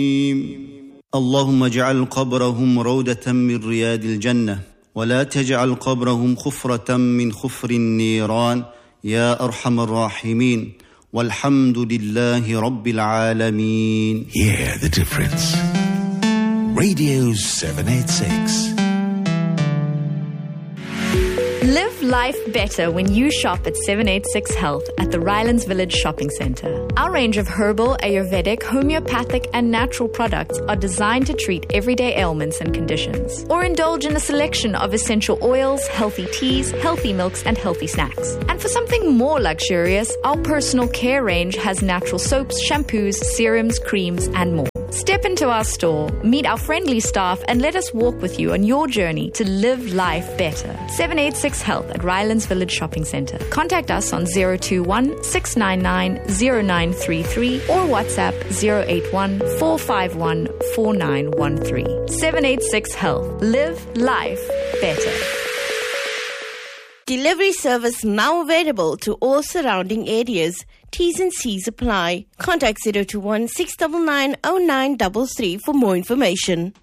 اللهم اجعل قبرهم روضة من رياض الجنة ولا تجعل قبرهم خفرة من خفر النيران يا أرحم الراحمين والحمد لله رب العالمين. Hear the difference. Radio 786. Live life better when you shop at 786 Health at the Rylands Village Shopping Centre. Our range of herbal, Ayurvedic, homeopathic and natural products are designed to treat everyday ailments and conditions. Or indulge in a selection of essential oils, healthy teas, healthy milks and healthy snacks. And for something more luxurious, our personal care range has natural soaps, shampoos, serums, creams and more. Step into our store, meet our friendly staff and let us walk with you on your journey to live life better. 786 Health at Rylands Village Shopping Centre. Contact us on 021 699 0933 or WhatsApp 081 451 4913. 786 Health. Live life better. Delivery service now available to all surrounding areas. T's and C's apply. Contact 021 699 0933 for more information.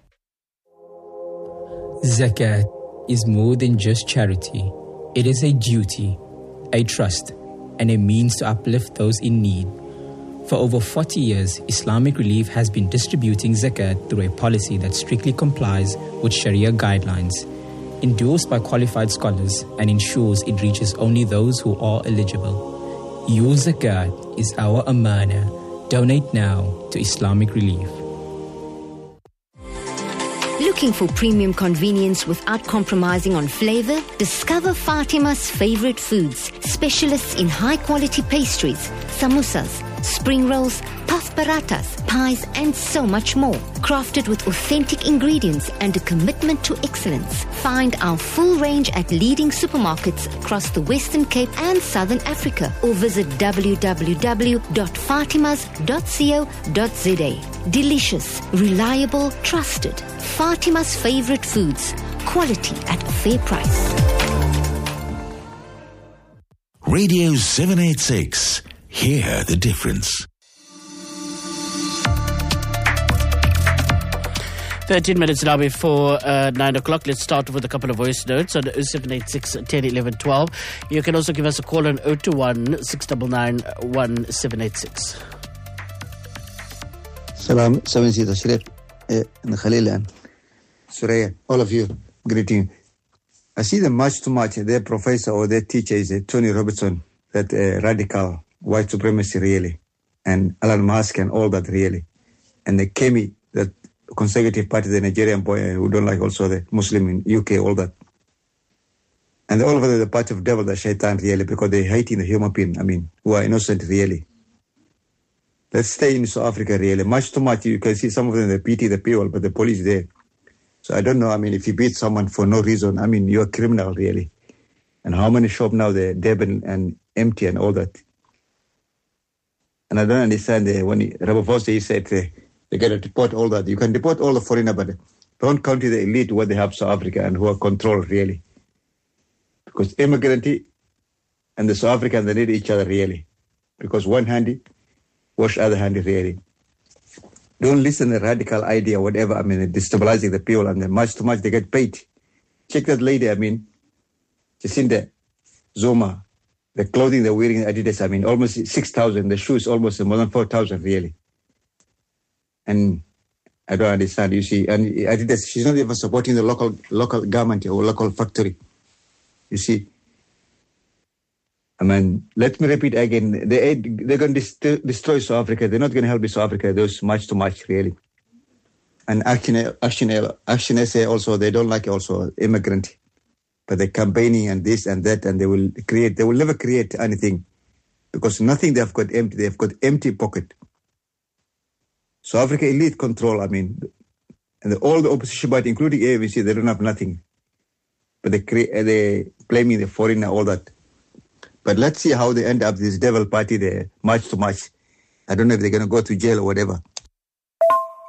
Zakat is more than just charity. It is a duty, a trust, and a means to uplift those in need. For over 40 years, Islamic Relief has been distributing zakat through a policy that strictly complies with Sharia guidelines, endorsed by qualified scholars, and ensures it reaches only those who are eligible. Your zakat is our amana. Donate now to Islamic Relief. Looking for premium convenience without compromising on flavor? Discover Fatima's favorite foods, specialists in high-quality pastries, samosas, spring rolls, puff parathas, pies, and so much more. Crafted with authentic ingredients and a commitment to excellence. Find our full range at leading supermarkets across the Western Cape and Southern Africa or visit www.fatimas.co.za. Delicious, reliable, trusted. Fatima's favorite foods. Quality at a fair price. Radio 786. Hear the difference. 13 minutes now before 9 o'clock. Let's start with a couple of voice notes on 0786 10 11 12. You can also give us a call on 021 699 1786. Salam, 7 Seat Ashraf, and Khalil and Suraya, all of you, greeting. I see them much too much. Their professor or their teacher is Tony Robertson, that radical white supremacy really, and Alan Musk and all that really. And the Kemi, that conservative party, the Nigerian boy who don't like also the Muslim in UK, all that. And all of them, the party of devil, the shaitan really, because they're hating the human being, who are innocent really. Let's stay in South Africa really. Much too much, you can see some of them, they pity the people, but the police there. So I don't know, if you beat someone for no reason, you're a criminal really. And how many shops now, they're dead and empty and all that. And I don't understand, when Ramaphosa, he said, they got to deport all that. You can deport all the foreigners, but don't count the elite, what they have South Africa and who are controlled really. Because immigrant and the South African, they need each other really. Because one handy, wash other handy really. Don't listen to the radical idea, whatever, destabilizing the people, and much too much they get paid. Check that lady, Jacinda Zuma, the clothing they're wearing, Adidas, almost 6,000, the shoes almost more than 4,000 really. And I don't understand, you see, and Adidas, she's not even supporting the local government or local factory, you see. Let me repeat again, they're going to destroy South Africa. They're not going to help South Africa. There's much too much, really. And Action SA also, they don't like also immigrant. But they're campaigning and this and that, and they will never create anything. Because nothing they've got empty. They've got empty pocket. South Africa elite control, and all the opposition party, including ANC, they don't have nothing. But they're blaming the foreigner, all that. But let's see how they end up, this devil party there, much too much. I don't know if they're going to go to jail or whatever.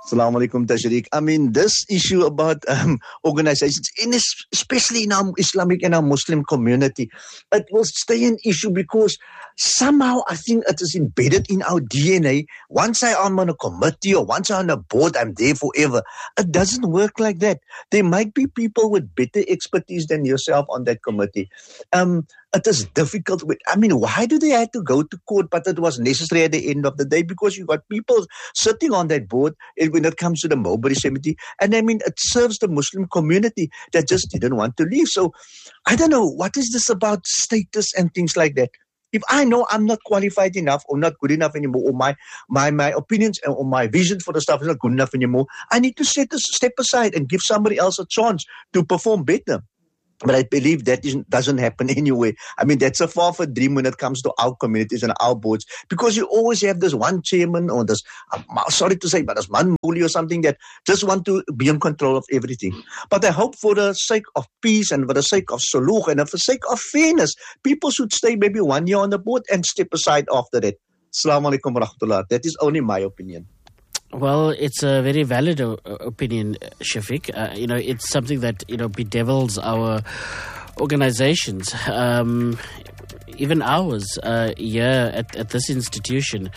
Assalamu alaikum, Tashriq. I mean, this issue about organizations, especially in our Islamic and our Muslim community, it will stay an issue because somehow I think it is embedded in our DNA. Once I am on a committee or once I'm on a board, I'm there forever. It doesn't work like that. There might be people with better expertise than yourself on that committee. It is difficult. Why do they have to go to court? But it was necessary at the end of the day because you got people sitting on that board when it comes to the Mulberry Cemetery. And it serves the Muslim community that just didn't want to leave. So I don't know, what is this about status and things like that? If I know I'm not qualified enough or not good enough anymore, or my opinions or my vision for the stuff is not good enough anymore, I need to step aside and give somebody else a chance to perform better. But I believe that doesn't happen anyway. I mean, that's a far-fetched dream when it comes to our communities and our boards, because you always have this one chairman or this, sorry to say, but this one bully or something that just want to be in control of everything. But I hope for the sake of peace and for the sake of suluh and for the sake of fairness, people should stay maybe 1 year on the board and step aside after that. Assalamu alaikum wa rahmatullah. That is only my opinion. Well, it's a very valid opinion, Shafiq. It's something that, bedevils our organizations, even ours here at this institution.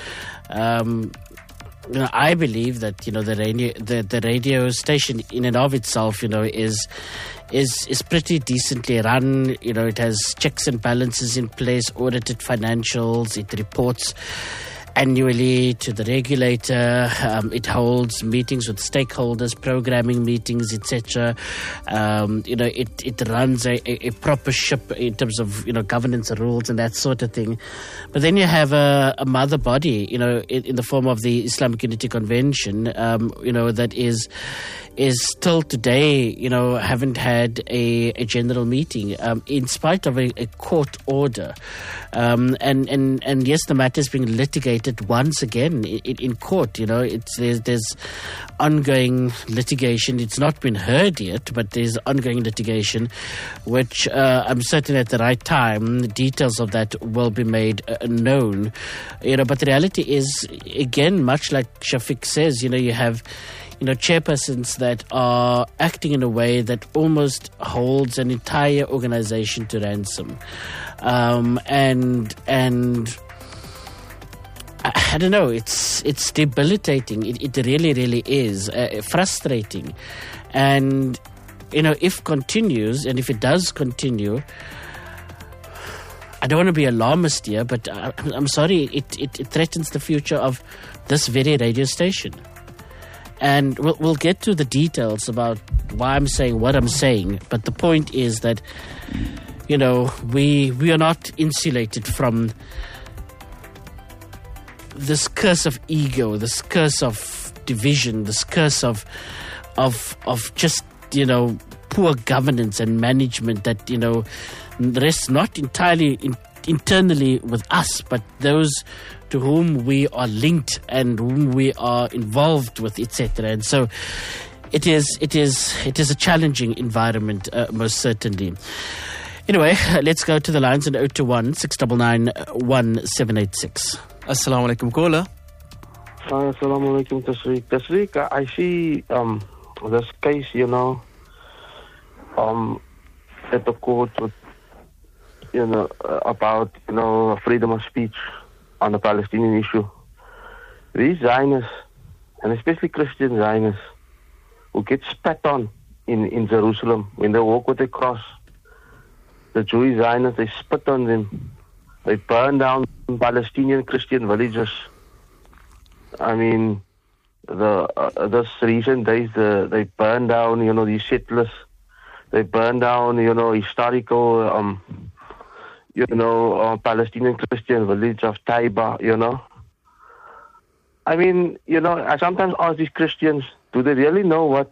I believe that, the radio station in and of itself, is pretty decently run. It has checks and balances in place, audited financials, it reports annually to the regulator. It holds meetings with stakeholders, programming meetings, etc. It runs a proper ship in terms of governance rules and that sort of thing. But then you have a mother body, in the form of the Islamic Unity Convention, that is still today, haven't had a general meeting, in spite of a court order. And yes, the matter is being litigated once again in court. There's ongoing litigation. It's not been heard yet, but there's ongoing litigation, which I'm certain at the right time, the details of that will be made known. But the reality is, again, much like Shafiq says, you have chairpersons that are acting in a way that almost holds an entire organization to ransom. And I don't know, it's debilitating. It really, really is frustrating. And, if continues, and if it does continue, I don't want to be alarmist here, but I'm sorry, it threatens the future of this very radio station. And we'll get to the details about why I'm saying what I'm saying. But the point is that, we are not insulated from this curse of ego, this curse of division, this curse of just, poor governance and management that, rests not entirely internally with us, but those to whom we are linked and whom we are involved with, etc. And so it is a challenging environment, most certainly. Anyway, let's go to the lines on 021 699 1786. Assalamu alaikum, caller. Hi, assalamu alaikum, Tashriq. I see this case, at the court with, about, freedom of speech on the Palestinian issue. These Zionists, and especially Christian Zionists, who get spat on in Jerusalem when they walk with a cross. The Jewish Zionists, they spit on them. They burn down Palestinian Christian villages. I mean, this recent days, they burn down, these settlers. They burn down, historical, Palestinian Christian village of Taiba, I mean, I sometimes ask these Christians, do they really know what,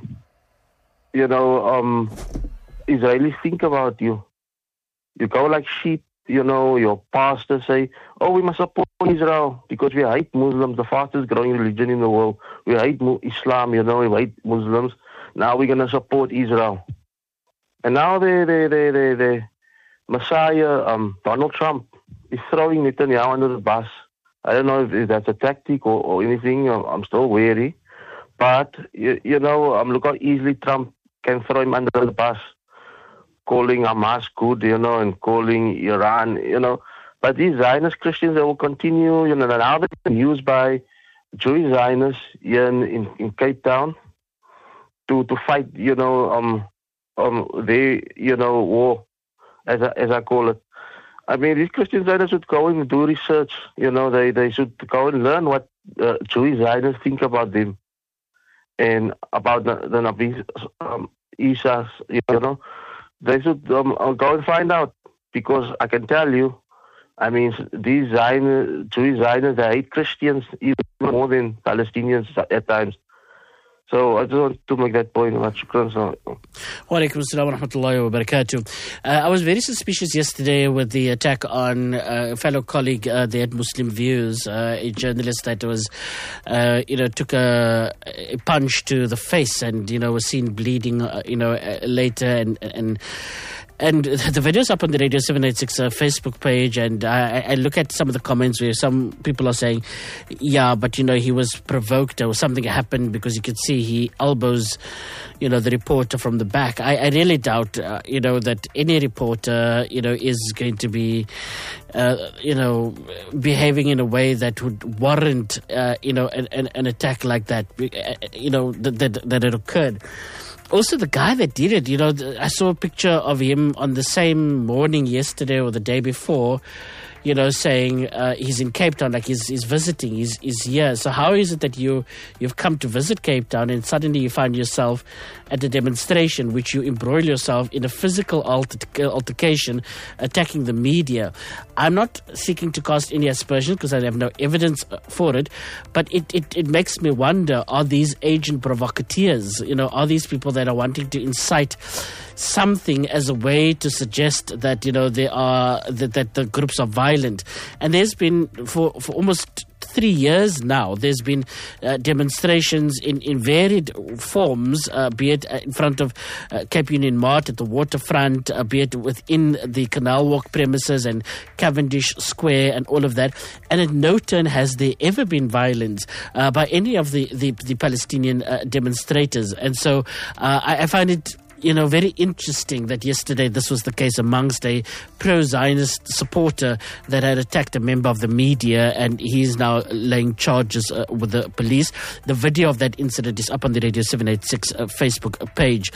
Israelis think about you? You go like sheep, your pastors say, oh, we must support Israel because we hate Muslims, the fastest growing religion in the world. We hate Islam, we hate Muslims. Now we're going to support Israel. And now the Messiah, Donald Trump, is throwing Netanyahu under the bus. I don't know if that's a tactic or anything. I'm still wary. But, you know, look how easily Trump can throw him under the bus, calling Hamas good, you know, and calling Iran, you know. But these Zionist Christians, they will continue, you know, now they're used by Jewish Zionists here in Cape Town to fight, you know, their, you know, war, as I call it. I mean, these Christian Zionists should go and do research, you know, they should go and learn what Jewish Zionists think about them and about the Nabi Isa, you know. They should go and find out, because I can tell you, I mean, these Jewish Zionists, they hate Christians even more than Palestinians at times. So I just want to make that point. Wa alaikum assalam wa rahmatullahi wa barakatuh. I was very suspicious yesterday with the attack on a fellow colleague there at Muslim Views, a journalist that was, you know, took a punch to the face and, you know, was seen bleeding, you know, later and the video's up on the Radio 786 Facebook page, and I look at some of the comments where some people are saying, yeah, but, you know, he was provoked or something happened, because you could see he elbows, you know, the reporter from the back. I really doubt, you know, that any reporter, you know, is going to be, you know, behaving in a way that would warrant, you know, an attack like that, you know, that it occurred. Also, the guy that did it, you know, I saw a picture of him on the same morning yesterday or the day before, you know, saying he's in Cape Town, like he's visiting, he's here. So how is it that you've come to visit Cape Town and suddenly you find yourself at a demonstration which you embroil yourself in a physical altercation, attacking the media? I'm not seeking to cast any aspersion because I have no evidence for it, but it makes me wonder, are these agent provocateurs, you know, are these people that are wanting to incite something as a way to suggest that, you know, they are that the groups are violent? And there's been for almost 3 years now, there's been demonstrations in varied forms, be it in front of Cape Union Mart at the waterfront, be it within the Canal Walk premises and Cavendish Square and all of that. And at no turn has there ever been violence by any of the Palestinian demonstrators. And so I find it, you know, very interesting that yesterday this was the case amongst a pro-Zionist supporter that had attacked a member of the media, and he's now laying charges with the police. The video of that incident is up on the Radio 786 Facebook page.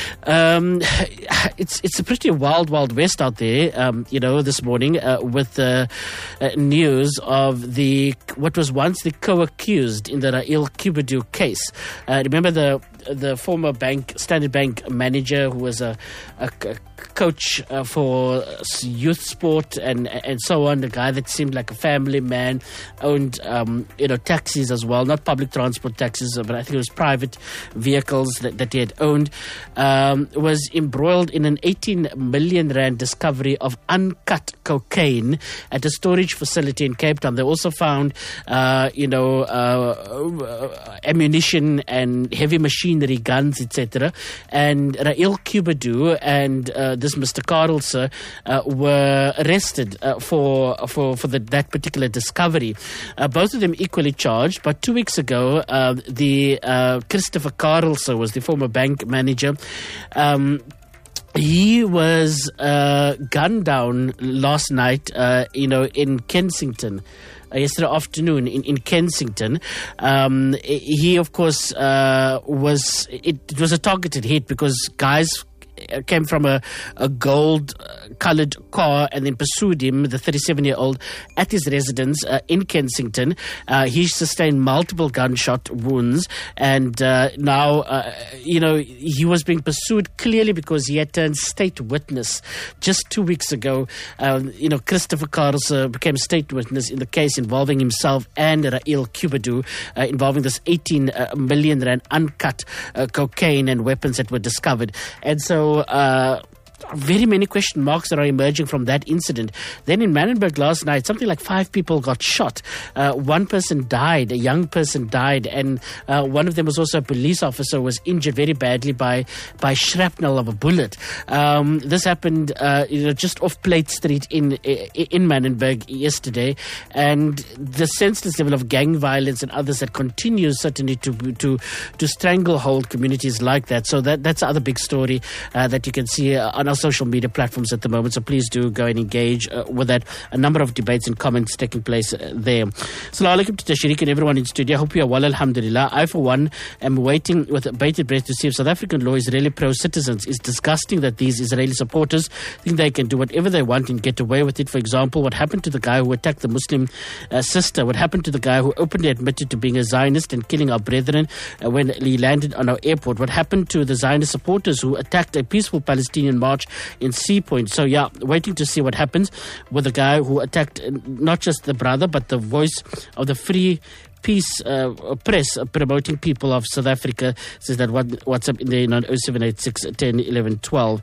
It's a pretty wild west out there, you know, this morning with the news of what was once the co-accused in the Rail Kubadu case. Remember the former Standard Bank manager who was a coach for youth sport and so on, the guy that seemed like a family man, owned you know, taxis as well, not public transport taxis, but I think it was private vehicles that he had owned, was embroiled in an 18 million rand discovery of uncut cocaine at a storage facility in Cape Town. They also found you know, ammunition and heavy machinery, guns, etc. And Rail Kubadu and this Mr. Karelse were arrested for that particular discovery. Both of them equally charged, but 2 weeks ago, the Christopher Karelse was the former bank manager. He was gunned down last night, you know, in Kensington. Yesterday afternoon in Kensington. He, of course, it was a targeted hit because guys came from a gold-coloured car and then pursued him, the 37-year-old, at his residence in Kensington. He sustained multiple gunshot wounds, and now, you know, he was being pursued clearly because he had turned state witness just 2 weeks ago. You know, Christopher Karelse became state witness in the case involving himself and Rail Kubadu, involving this 18 million rand uncut cocaine and weapons that were discovered. And so very many question marks that are emerging from that incident. Then in Manenberg last night, something like 5 people got shot. One person died, a young person died, and one of them was also a police officer, was injured very badly by shrapnel of a bullet. This happened just off Plate Street in Manenberg yesterday, and the senseless level of gang violence and others that continues certainly to stranglehold communities like that. So that's the other big story that you can see on our social media platforms at the moment. So please do go and engage with that. A number of debates and comments taking place there. Assalamu alaikum to Tashriq and everyone in studio. I hope you are well, alhamdulillah. I, for one, am waiting with bated breath to see if South African law is really pro-citizens. It's disgusting that these Israeli supporters think they can do whatever they want and get away with it. For example, what happened to the guy who attacked the Muslim sister? What happened to the guy who openly admitted to being a Zionist and killing our brethren when he landed on our airport? What happened to the Zionist supporters who attacked a peaceful Palestinian march in Sea Point? So yeah, waiting to see what happens with the guy who attacked not just the brother but the voice of the free peace press promoting people of South Africa. Says that what's up in there on 0786 10 11 12.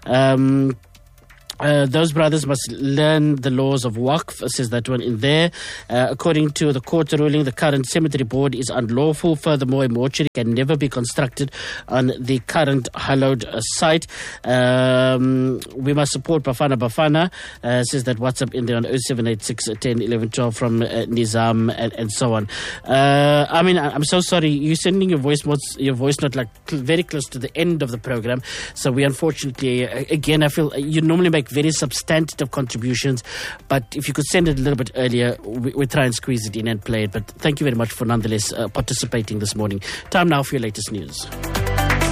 Those brothers must learn the laws of Waqf, says that one in there. According to the court ruling, the current cemetery board is unlawful. Furthermore, a mortuary can never be constructed on the current hallowed site. We must support Bafana, says that what's up in there on 0786 10 11 12 from Nizam and so on. I mean, I'm so sorry. You're sending your voice note like very close to the end of the program. So we unfortunately, again, I feel you normally make very substantive contributions, but if you could send it a little bit earlier, we try and squeeze it in and play it. But thank you very much for nonetheless participating this morning. Time now for your latest news.